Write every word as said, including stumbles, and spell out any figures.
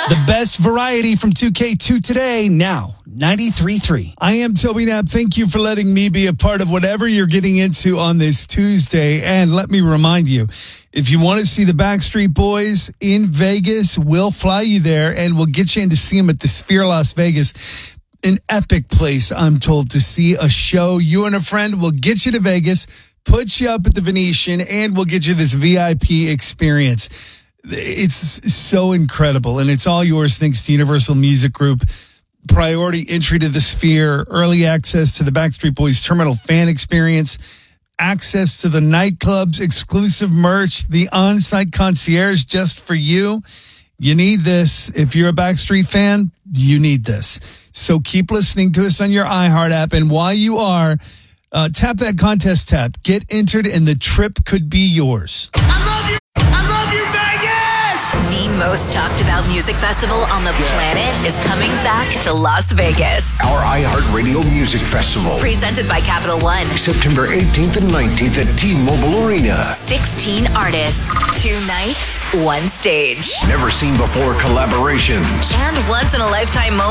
The best variety from two K two today, now ninety-three point three. I am Toby Knapp. Thank you for letting me be a part of whatever you're getting into on this Tuesday. And let me remind you, if you want to see the Backstreet Boys in Vegas, we'll fly you there and we'll get you in to see them at the Sphere Las Vegas. An epic place, I'm told, to see a show. You and a friend will get you to Vegas, put you up at the Venetian, and we'll get you this V I P experience. It's so incredible, and it's all yours thanks to Universal Music Group. Priority entry to the Sphere, early access to the Backstreet Boys Terminal fan experience, access to the nightclubs, exclusive merch, the on-site concierge just for you. You need this. If you're a Backstreet fan, you need this. So keep listening to us on your iHeart app, and while you are, uh, tap that contest tab. Get entered, and the trip could be yours. I love you! I love you, Vegas! The most talked about music festival on the planet is coming back to Las Vegas. Our iHeartRadio Music Festival. Presented by Capital One. September eighteenth and nineteenth at T-Mobile Arena. sixteen artists, two nights, one stage. Never seen before collaborations. And once in a lifetime moment.